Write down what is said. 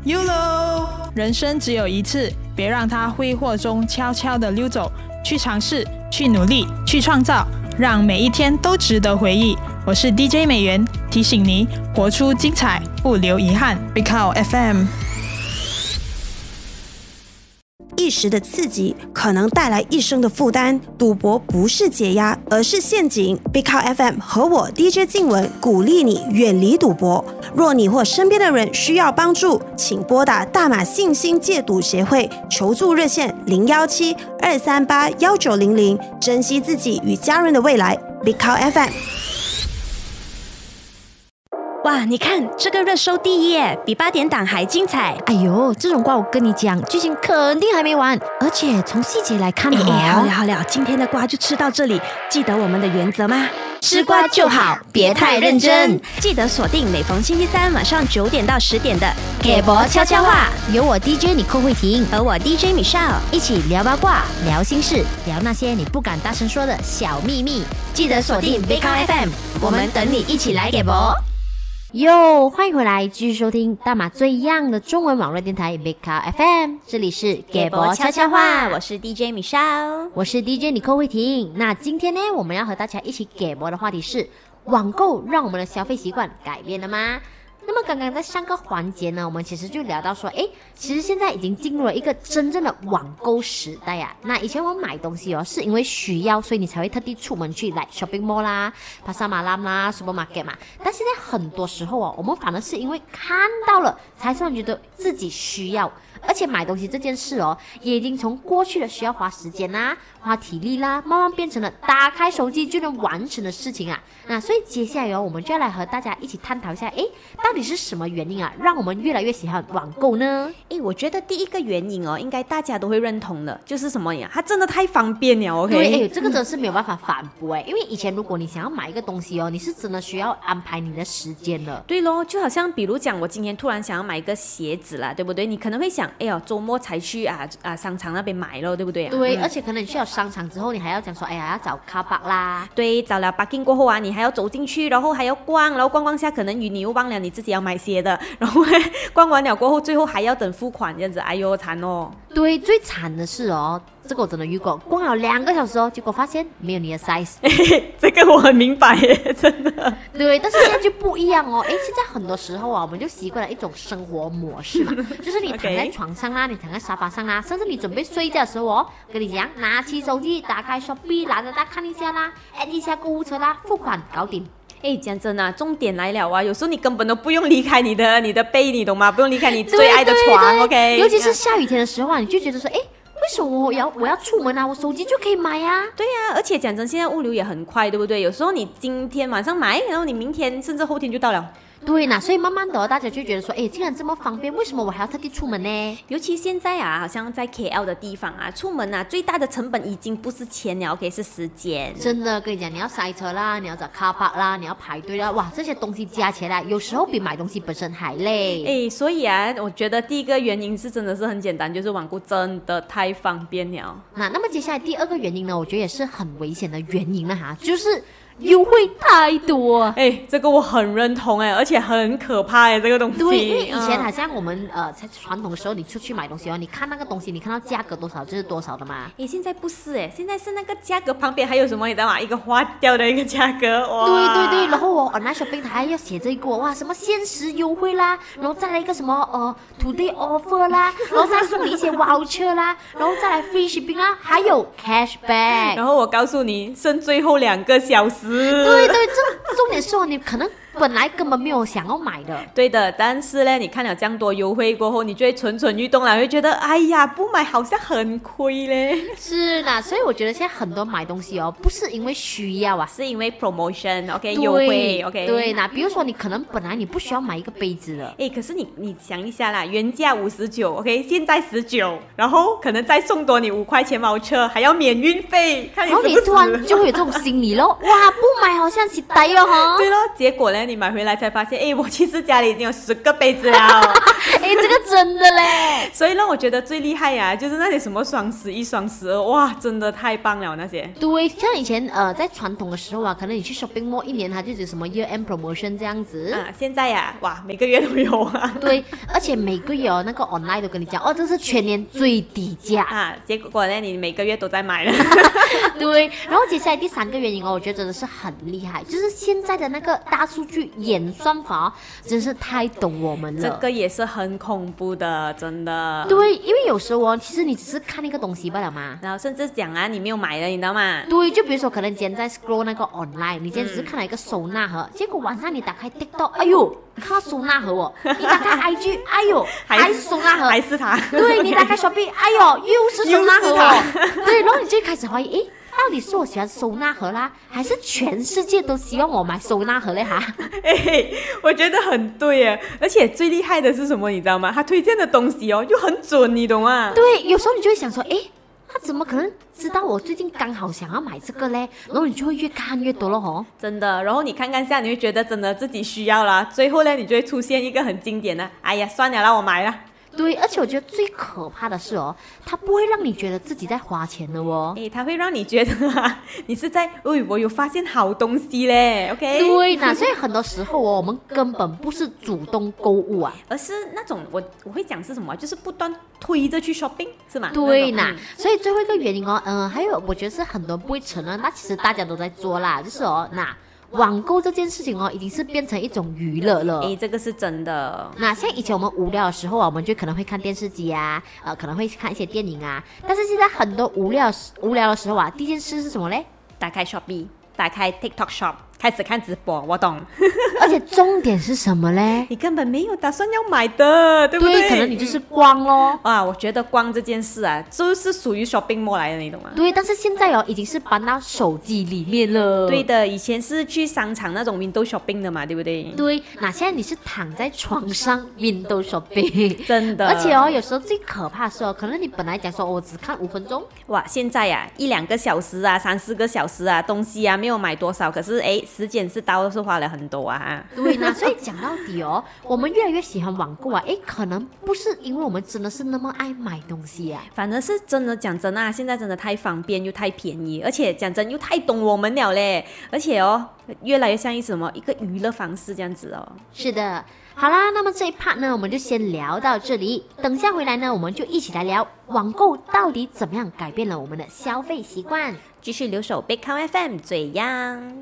YOLO， 人生只有一次，别让它挥霍中悄悄地溜走。去尝试，去努力，去创造，让每一天都值得回忆。我是 DJ 美元，提醒你活出精彩，不留遗憾。Big Cow FM。 一时的刺激可能带来一生的负担，赌博不是解压，而是陷阱。Big Cow FM 和我 DJ 静雯鼓励你远离赌博。若你或身边的人需要帮助，请拨打大马信心戒赌协会求助热线017-238-1900，珍惜自己与家人的未来。Big Cow FM。哇，你看这个热搜第一耶，比8点档还精彩。 哎呦，这种瓜我跟你讲，剧情肯定还没完，而且从细节来看好了，今天的瓜就吃到这里。记得我们的原则吗？ 吃瓜就好，别太认真。 记得锁定每逢星期三晚上9点到10点的给博悄悄话，有我 DJ 你寇慧婷和我 DJ 米少一起聊八卦、聊心事、聊那些你不敢大声说的小秘密。 记得锁定 Big Cow FM， 我们等你一起来给博。 哟，欢迎回来，继续收听大马最样的中文网络电台 Big Cow FM， 这里是给博悄悄话， 我是 DJ 米少， 我是 DJ 你寇慧婷。那今天呢，我们要和大家一起给博的话题是：网购让我们的消费习惯改变了吗？那么刚刚在上个环节呢，我们其实就聊到说，其实现在已经进入了一个真正的网购时代啊。那以前我们买东西是因为需要，所以你才会特地出门去来 shopping mall 啦、Pasar Malam 啦、supermarket 嘛。但现在很多时候我们反而是因为看到了，才突然觉得自己需要。而且买东西这件事也已经从过去的需要花时间啦、花体力啦，慢慢变成了打开手机就能完成的事情啊。那所以接下来我们就要来和大家一起探讨一下，到底是什么原因让我们越来越喜欢网购呢？ 我觉得第一个原因应该大家都会认同的，就是什么呀？它真的太方便了 ，OK？ 对，这个真的是没有办法反驳因为以前如果你想要买一个东西你是真的需要安排你的时间的。 对咯，就好像比如讲，我今天突然想要买一个鞋子啦，对不对？你可能会想，周末才去商场那边买咯，对不对？ 对，而且可能你去了商场之后，你还要讲说，要找 car park 啦。 对，找了 parking 过后你还要走进去，然后还要逛，然后逛下，可能你又忘了你自己要买鞋的，然后逛完了过后，最后还要等付款这样子，哎呦惨哦。 对，最惨的是这个我真的遇过，逛了2个小时结果发现没有你的 size。 这个我很明白耶，真的。 对，但是现在就不一样现在很多时候我们就习惯了一种生活模式嘛，就是你躺在床上啦，你躺在沙发上啦，甚至你准备睡觉的时候跟你讲，拿起手机，打开 Shopee， 拿着它看一下啦 ，add 一下购物车啦，付款搞定。 讲真啊，重点来了有时候你根本都不用离开你的被，你懂吗？不用离开你最爱的床，OK？ 尤其是下雨天的时候你就觉得说，为什么我要出门我手机就可以买啊？ 对啊，而且讲真，现在物流也很快，对不对？有时候你今天晚上买，然后你明天甚至后天就到了。 对呢，所以慢慢的大家就觉得说，既然这么方便，为什么我还要特地出门呢？ 尤其现在好像在 KL 的地方出门最大的成本已经不是钱了 ，OK， 是时间。 真的跟你讲，你要塞车啦，你要找 car park 啦，你要排队啦，哇，这些东西加起来，有时候比买东西本身还累。 所以我觉得第一个原因是真的是很简单，就是网购真的太方便了。 那么接下来第二个原因呢，我觉得也是很危险的原因了就是优惠太多。 这个我很认同而且很可怕这个东西。 对，因为以前好像我们在传统的时候，你出去买东西你看那个东西，你看到价格多少就是多少的嘛。 现在不是现在是那个价格旁边还有什么你知道吗？一个划掉的一个价格。哇， 对，然后online shopping 它还要写这个哇什么限时优惠啦，然后再来一个什么today offer 啦，然后再送你一些 voucher 啦，然后再来 free shipping 啦，还有 cashback。 然后我告诉你，剩最后2个小时。 对，这重点是你可能本来根本没有想要买的。 对的，但是呢，你看了这样多优惠过后，你就会蠢蠢欲动了，会觉得哎呀，不买好像很亏嘞。 是啦，所以我觉得现在很多买东西不是因为需要是因为 promotion，OK， 优惠 ，OK。 对，那比如说你可能本来你不需要买一个杯子的， 可是你想一下啦，原价59，OK， 现在19，然后可能再送多你5块钱voucher，还要免运费，看你是不是。 然后你突然就会有这种心理咯，哇，不买好像是呆对咯，结果呢，你买回来才发现，我其实家里已经有10个杯子了， 这个真的嘞。 所以让我觉得最厉害呀，就是那些什么双11、双12，哇，真的太棒了那些。 对，像以前在传统的时候啊，可能你去 shopping mall 一年它就有什么 year end promotion 这样子。 现在呀，哇，每个月都有啊。 对，而且每个月那个 online 都跟你讲，这是全年最低价结果呢，你每个月都在买了。 对，然后接下来第3个原因我觉得真的是很厉害，就是现在的那个大数据演算法真是太懂我们了。 这个也是很恐怖的，真的。 对，因为有时候其实你只是看一个东西罢了嘛， 然后甚至讲你没有买的，你知道吗？ 对，就比如说可能今天在 scroll 那个 online， 你今天只是看了一个收纳盒，结果晚上你打开 TikTok， 哎呦，看到收纳盒你打开 IG， 哎呦，还是收纳盒， 还是它。 对，你打开 Shopee， 哎呦，又是收纳盒对，然后你就开始怀疑，到底是我喜欢收纳盒啦，还是全世界都希望我买收纳盒嘞哈？ 我觉得很对耶，而且最厉害的是什么，你知道吗？他推荐的东西又很准，你懂吗？ 对，有时候你就会想说，他怎么可能知道我最近刚好想要买这个嘞？然后你就会越看越多了哦。 真的，然后你看看下，你会觉得真的自己需要啦，最后呢，你就会出现一个很经典的，哎呀，算了啦，我买了。 对，而且我觉得最可怕的是它不会让你觉得自己在花钱的哦。 它会让你觉得你是在，我有发现好东西嘞 ，OK？ 对呐，所以很多时候我们根本不是主动购物啊， 而是那种我会讲是什么，就是不断推着去 shopping 是吗？ 对呐，所以最后一个原因还有我觉得是很多人不会承认，那其实大家都在做啦，就是网购这件事情已经是变成一种娱乐了。 这个是真的。 那像以前我们无聊的时候我们就可能会看电视机啊，可能会看一些电影啊。但是现在很多无聊的时候第一件事是什么嘞？ 打开 Shopee， 打开 TikTok Shop， 开始看直播。我懂。 而且重点是什么嘞？ 你根本没有打算要买的，对不对？ 对，可能你就是逛咯。 我觉得逛这件事就是属于 shopping mall 来的，你懂吗？ 对，但是现在已经是搬到手机里面了。 对的，以前是去商场那种 window shopping 的嘛，对不对？ 对，那现在你是躺在床上 window shopping， 真的。 而且有时候最可怕的是可能你本来讲说我只看5分钟， 现在1-2个小时3-4个小时东西没有买多少，可是时间是花了很多对呢，所以讲到底我们越来越喜欢网购可能不是因为我们真的是那么爱买东西反而是真的讲真现在真的太方便又太便宜，而且讲真又太懂我们了嘞，而且越来越像一个娱乐方式这样子是的，好啦，那么这一 part 呢，我们就先聊到这里。等下回来呢，我们就一起来聊网购到底怎么样改变了我们的消费习惯。 继续留守 Big Count FM 最样。